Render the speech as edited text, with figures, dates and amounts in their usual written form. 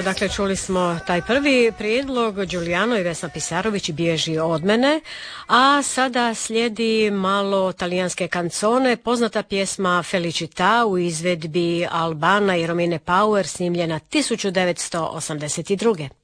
Evo, dakle, čuli smo taj prvi prijedlog, Giuliano i Vesna Pisarović Bježi od mene, a sada slijedi malo talijanske kancone, poznata pjesma Felicità u izvedbi Albana i Romine Power, snimljena 1982.